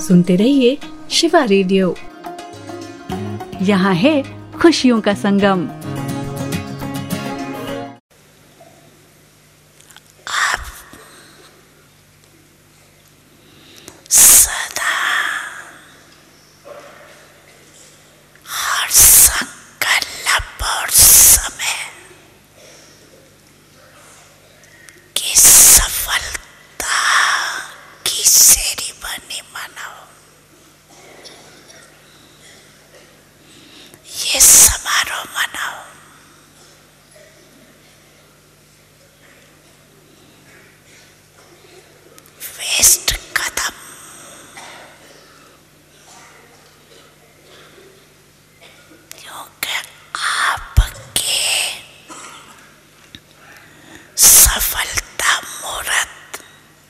सुनते रहिए शिवा रेडियो। यहाँ है खुशियों का संगम। वेस्ट